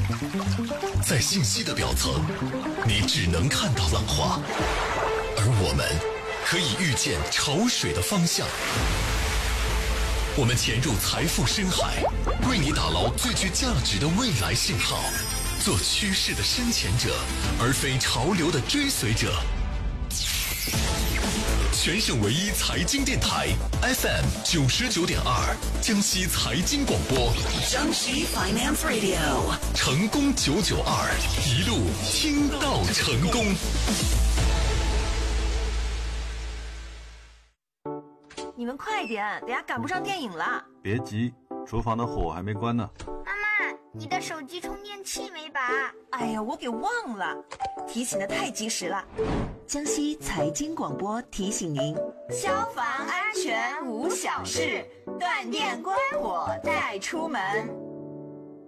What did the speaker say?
在信息的表层，你只能看到浪花，而我们可以预见潮水的方向。我们潜入财富深海，为你打捞最具价值的未来信号，做趋势的深潜者，而非潮流的追随者。全省唯一财经电台 FM 99.2，江西财经广播， 江西 Finance Radio， 成功992，一路听到成功。 你们快点，等下赶不上电影了。 别急，厨房的火还没关呢。 妈妈，你的手机充电器没拔？ 哎呀，我给忘了，提醒的太及时了。江西财经广播提醒您：消防安全无小事，断电关火带出门。